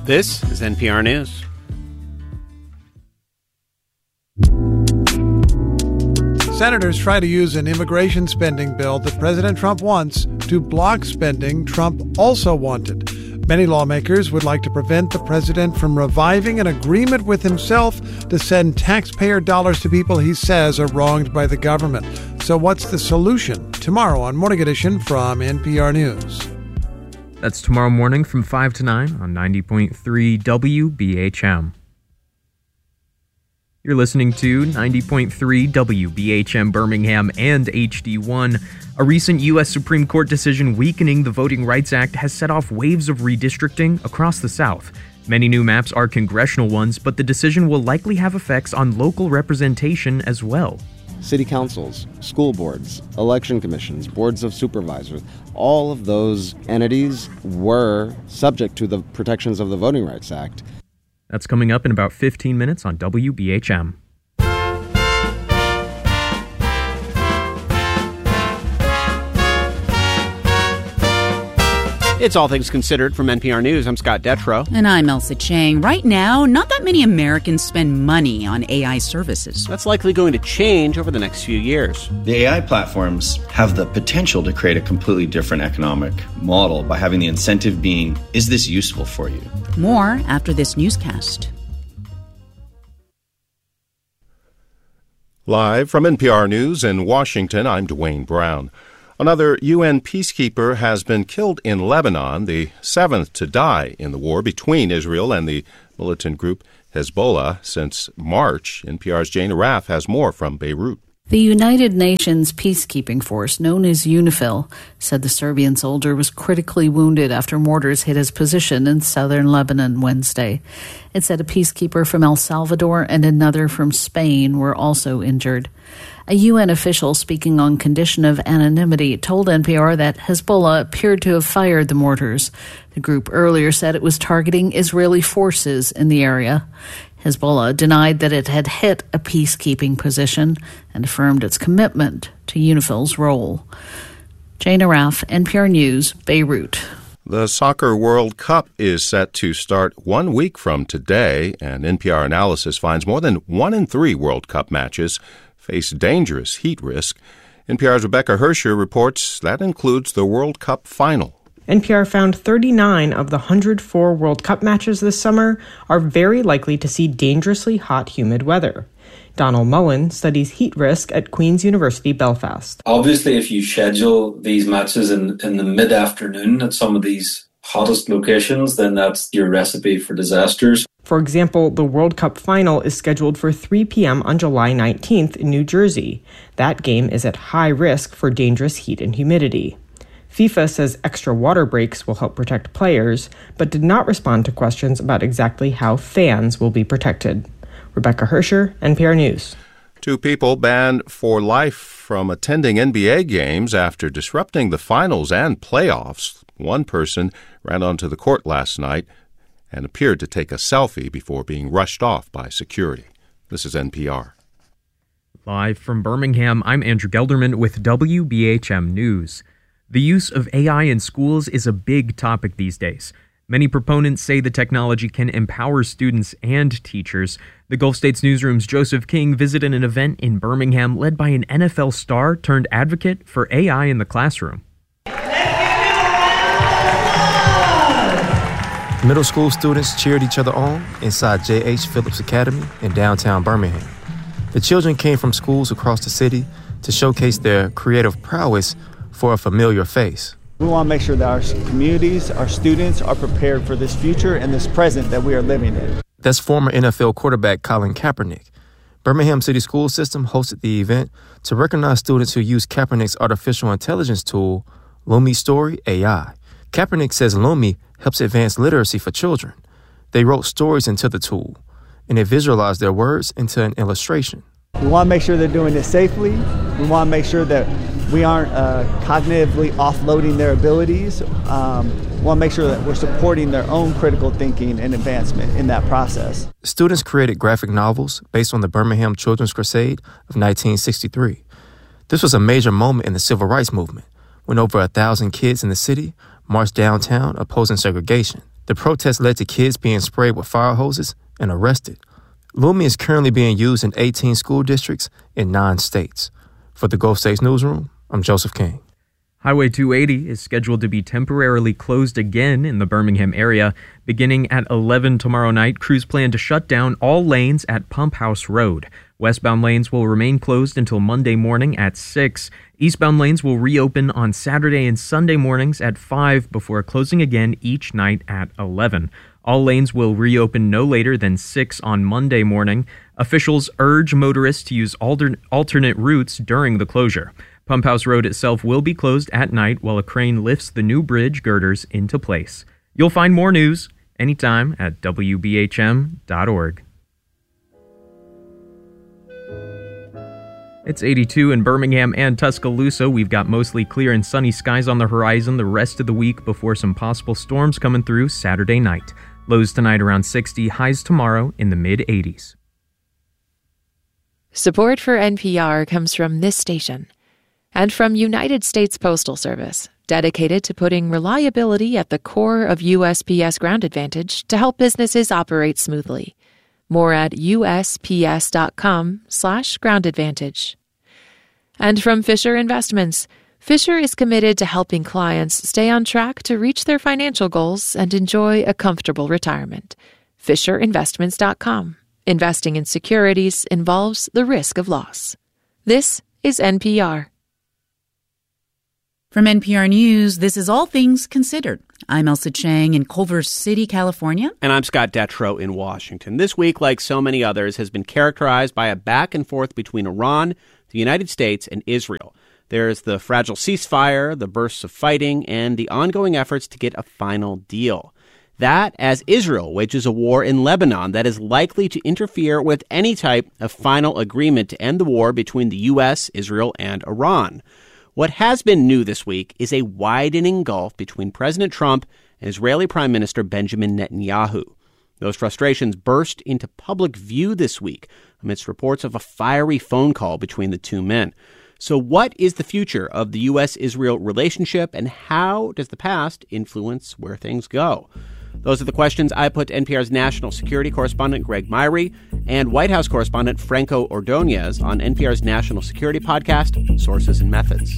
This is NPR News. Senators try to use an immigration spending bill that President Trump wants to block spending Trump also wanted. Many lawmakers would like to prevent the president from reviving an agreement with himself to send taxpayer dollars to people he says are wronged by the government. So what's the solution? Tomorrow on Morning Edition from NPR News. That's tomorrow morning from 5 to 9 on 90.3 WBHM. You're listening to 90.3 WBHM Birmingham and HD1. A recent U.S. Supreme Court decision weakening the Voting Rights Act has set off waves of redistricting across the South. Many new maps are congressional ones, but the decision will likely have effects on local representation as well. City councils, school boards, election commissions, boards of supervisors, all of those entities were subject to the protections of the Voting Rights Act. That's coming up in about 15 minutes on WBHM. It's All Things Considered from NPR News. I'm Scott Detrow. And I'm Elsa Chang. Right now, not that many Americans spend money on AI services. That's likely going to change over the next few years. The AI platforms have the potential to create a completely different economic model by having the incentive being, is this useful for you? More after this newscast. Live from NPR News in Washington, I'm Dwayne Brown. Another UN peacekeeper has been killed in Lebanon, the seventh to die in the war between Israel and the militant group Hezbollah since March. NPR's Jane Arraf has more from Beirut. The United Nations peacekeeping force, known as UNIFIL, said the Serbian soldier was critically wounded after mortars hit his position in southern Lebanon Wednesday. It said a peacekeeper from El Salvador and another from Spain were also injured. A UN official speaking on condition of anonymity told NPR that Hezbollah appeared to have fired the mortars. The group earlier said it was targeting Israeli forces in the area. Hezbollah denied that it had hit a peacekeeping position and affirmed its commitment to UNIFIL's role. Jane Arraf, NPR News, Beirut. The Soccer World Cup is set to start 1 week from today, and NPR analysis finds more than 1 in 3 World Cup matches face dangerous heat risk. NPR's Rebecca Hersher reports that includes the World Cup final. NPR found 39 of the 104 World Cup matches this summer are very likely to see dangerously hot, humid weather. Donald Mullen studies heat risk at Queen's University, Belfast. Obviously, if you schedule these matches in the mid-afternoon at some of these hottest locations, then that's your recipe for disasters. For example, the World Cup final is scheduled for 3 p.m. on July 19th in New Jersey. That game is at high risk for dangerous heat and humidity. FIFA says extra water breaks will help protect players, but did not respond to questions about exactly how fans will be protected. Rebecca Hersher, NPR News. 2 people banned for life from attending NBA games after disrupting the finals and playoffs. One person ran onto the court last night and appeared to take a selfie before being rushed off by security. This is NPR. Live from Birmingham, I'm Andrew Gelderman with WBHM News. The use of AI in schools is a big topic these days. Many proponents say the technology can empower students and teachers. The Gulf States Newsroom's Joseph King visited an event in Birmingham led by an NFL star turned advocate for AI in the classroom. Middle school students cheered each other on inside J.H. Phillips Academy in downtown Birmingham. The children came from schools across the city to showcase their creative prowess for a familiar face. We want to make sure that our communities, our students are prepared for this future and this present that we are living in. That's former NFL quarterback Colin Kaepernick. Birmingham City School System hosted the event to recognize students who use Kaepernick's artificial intelligence tool, Lumi Story AI. Kaepernick says Lumi helps advance literacy for children. They wrote stories into the tool, and they visualized their words into an illustration. We want to make sure they're doing it safely. We want to make sure that we aren't cognitively offloading their abilities. We want to make sure that we're supporting their own critical thinking and advancement in that process. Students created graphic novels based on the Birmingham Children's Crusade of 1963. This was a major moment in the civil rights movement when over 1,000 kids in the city marched downtown opposing segregation. The protest led to kids being sprayed with fire hoses and arrested. Lumi is currently being used in 18 school districts in 9 states. For the Gulf States Newsroom, I'm Joseph King. Highway 280 is scheduled to be temporarily closed again in the Birmingham area. Beginning at 11 tomorrow night, crews plan to shut down all lanes at Pump House Road. Westbound lanes will remain closed until Monday morning at 6. Eastbound lanes will reopen on Saturday and Sunday mornings at 5 before closing again each night at 11. All lanes will reopen no later than 6 on Monday morning. Officials urge motorists to use alternate routes during the closure. Pump House Road itself will be closed at night while a crane lifts the new bridge girders into place. You'll find more news anytime at WBHM.org. It's 82 in Birmingham and Tuscaloosa. We've got mostly clear and sunny skies on the horizon the rest of the week before some possible storms coming through Saturday night. Lows tonight around 60, highs tomorrow in the mid-80s. Support for NPR comes from this station and from United States Postal Service, dedicated to putting reliability at the core of USPS Ground Advantage to help businesses operate smoothly. More at usps.com/groundadvantage. And from Fisher Investments. Fisher is committed to helping clients stay on track to reach their financial goals and enjoy a comfortable retirement. FisherInvestments.com. Investing in securities involves the risk of loss. This is NPR. From NPR News, this is All Things Considered. I'm Elsa Chang in Culver City, California. And I'm Scott Detrow in Washington. This week, like so many others, has been characterized by a back and forth between Iran, the United States, and Israel. There's the fragile ceasefire, the bursts of fighting, and the ongoing efforts to get a final deal. That as Israel wages a war in Lebanon that is likely to interfere with any type of final agreement to end the war between the U.S., Israel, and Iran. What has been new this week is a widening gulf between President Trump and Israeli Prime Minister Benjamin Netanyahu. Those frustrations burst into public view this week amidst reports of a fiery phone call between the two men. So what is the future of the U.S.-Israel relationship, and how does the past influence where things go? Those are the questions I put to NPR's national security correspondent Greg Myrie and White House correspondent Franco Ordonez on NPR's national security podcast, Sources and Methods.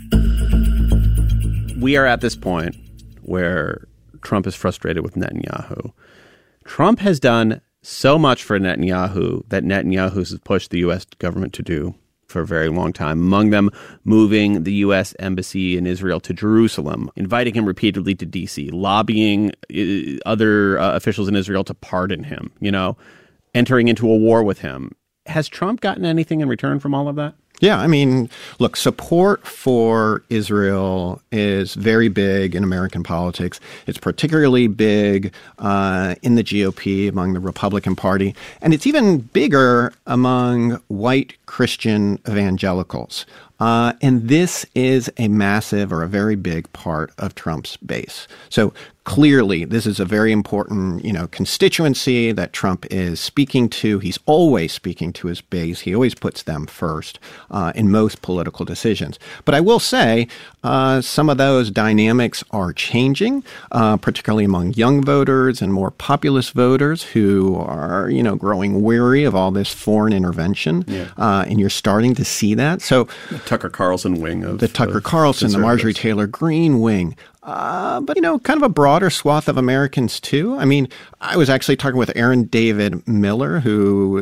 We are at this point where Trump is frustrated with Netanyahu. Trump has done so much for Netanyahu that Netanyahu has pushed the U.S. government to do for a very long time, among them moving the U.S. embassy in Israel to Jerusalem, inviting him repeatedly to D.C., lobbying other officials in Israel to pardon him, entering into a war with him. Has Trump gotten anything in return from all of that? Yeah, I mean, look, support for Israel is very big in American politics. It's particularly big in the GOP, among the Republican Party. And it's even bigger among white Christian evangelicals. And this is a massive or a very big part of Trump's base. So clearly, this is a very important, constituency that Trump is speaking to. He's always speaking to his base. He always puts them first in most political decisions. But I will say some of those dynamics are changing, particularly among young voters and more populist voters who are, growing weary of all this foreign intervention. Yeah. And you're starting to see that. So the Tucker Carlson wing of the Tucker Carlson, the Marjorie Taylor Greene wing. But, kind of a broader swath of Americans, too. I mean, I was actually talking with Aaron David Miller, who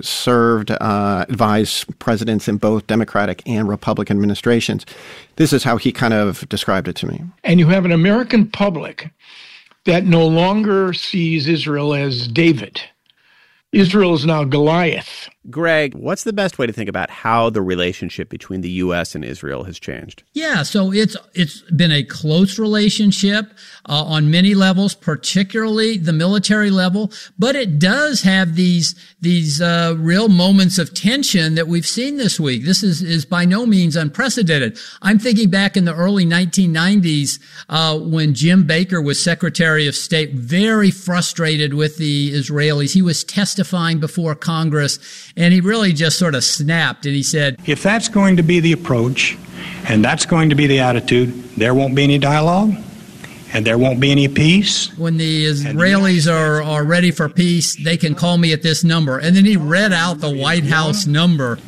advised presidents in both Democratic and Republican administrations. This is how he kind of described it to me. And you have an American public that no longer sees Israel as David. Israel is now Goliath. Greg, what's the best way to think about how the relationship between the U.S. and Israel has changed? Yeah, so it's been a close relationship on many levels, particularly the military level, but it does have these real moments of tension that we've seen this week. This is by no means unprecedented. I'm thinking back in the early 1990s when Jim Baker was Secretary of State, very frustrated with the Israelis. He was testifying before Congress, and he really just sort of snapped, and he said, if that's going to be the approach and that's going to be the attitude, there won't be any dialogue. and there won't be any peace. When the Israelis are ready for peace, they can call me at this number. And then he read out the White House number.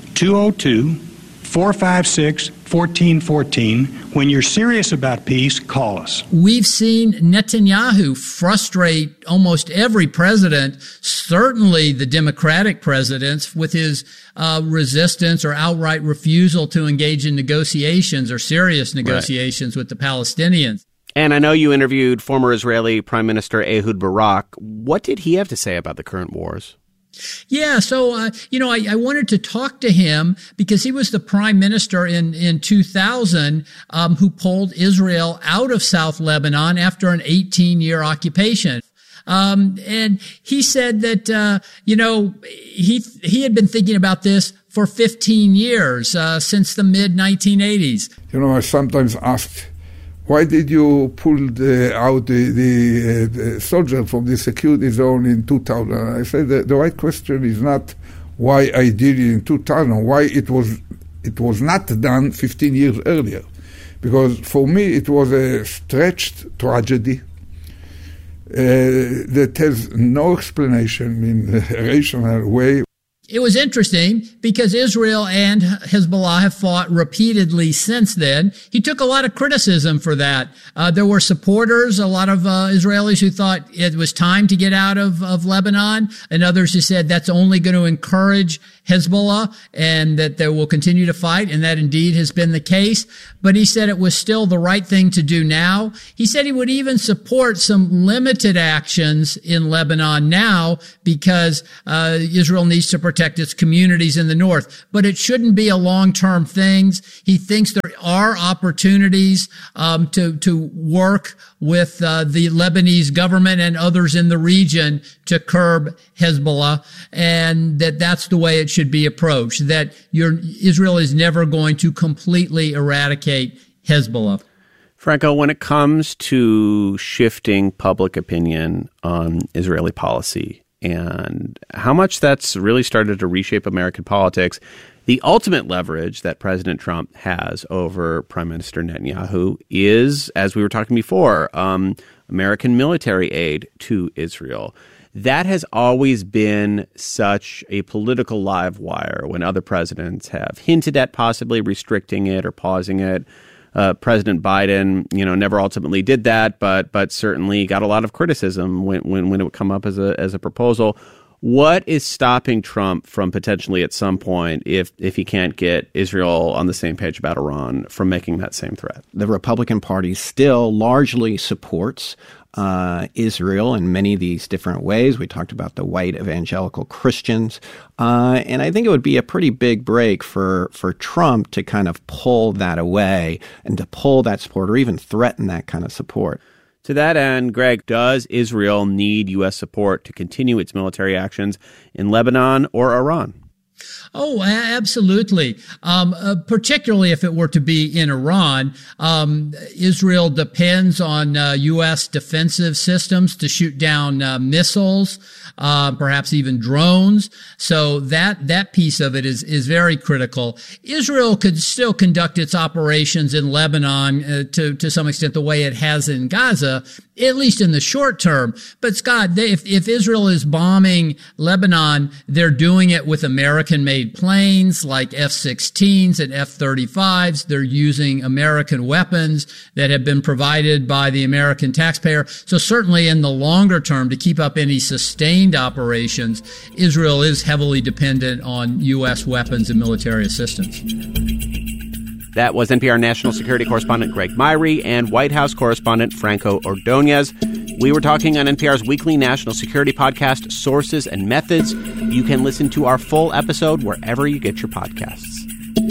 202-456-1414. When you're serious about peace, call us. We've seen Netanyahu frustrate almost every president, certainly the Democratic presidents, with his resistance or outright refusal to engage in negotiations or serious negotiations with the Palestinians. And I know you interviewed former Israeli Prime Minister Ehud Barak. What did he have to say about the current wars? Yeah, so, I wanted to talk to him because he was the prime minister in 2000 who pulled Israel out of South Lebanon after an 18-year occupation. And he said that, he had been thinking about this for 15 years, since the mid-1980s. I sometimes asked, why did you pull out the soldier from the security zone in 2000? I said the right question is not why I did it in 2000, why it was not done 15 years earlier. Because for me it was a stretched tragedy that has no explanation in a rational way. It was interesting because Israel and Hezbollah have fought repeatedly since then. He took a lot of criticism for that. There were supporters, a lot of Israelis who thought it was time to get out of Lebanon, and others who said that's only going to encourage Hezbollah and that they will continue to fight, and that indeed has been the case. But he said it was still the right thing to do now. He said he would even support some limited actions in Lebanon now because Israel needs to protect its communities in the north. But it shouldn't be a long-term thing. He thinks there are opportunities to work with the Lebanese government and others in the region to curb Hezbollah, and that's the way it should be approached, that Israel is never going to completely eradicate Hezbollah. Franco, when it comes to shifting public opinion on Israeli policy and how much that's really started to reshape American politics, the ultimate leverage that President Trump has over Prime Minister Netanyahu is, as we were talking before, American military aid to Israel. That has always been such a political live wire when other presidents have hinted at possibly restricting it or pausing it. President Biden, never ultimately did that, but certainly got a lot of criticism when it would come up as a proposal. What is stopping Trump from potentially at some point, if he can't get Israel on the same page about Iran, from making that same threat? The Republican Party still largely supports Israel in many of these different ways. We talked about the white evangelical Christians. And I think it would be a pretty big break for Trump to kind of pull that away and to pull that support or even threaten that kind of support. To that end, Greg, does Israel need U.S. support to continue its military actions in Lebanon or Iran? Oh, absolutely. Particularly if it were to be in Iran, Israel depends on U.S. defensive systems to shoot down missiles, perhaps even drones. So that piece of it is very critical. Israel could still conduct its operations in Lebanon to some extent the way it has in Gaza, at least in the short term. But Scott, if Israel is bombing Lebanon, they're doing it with American-made planes like F-16s and F-35s. They're using American weapons that have been provided by the American taxpayer. So certainly in the longer term, to keep up any sustained operations, Israel is heavily dependent on U.S. weapons and military assistance. That was NPR national security correspondent Greg Myrie and White House correspondent Franco Ordonez. We were talking on NPR's weekly national security podcast, Sources and Methods. You can listen to our full episode wherever you get your podcasts.